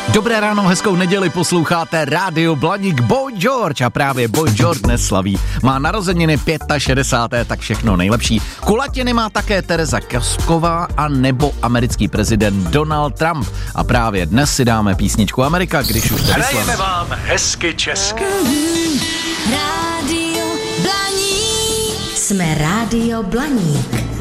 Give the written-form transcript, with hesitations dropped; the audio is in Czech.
Dobré ráno, hezkou neděli, posloucháte Rádio Blaník. Boy George a právě Boy George dnes slaví. Má narozeniny 65. tak všechno nejlepší. Kulatiny má také Tereza Kosková a nebo americký prezident Donald Trump. A právě dnes si dáme písničku Amerika, když už to hrajeme vám hezky česky. Rádio Blaník. Jsme Rádio Blaník.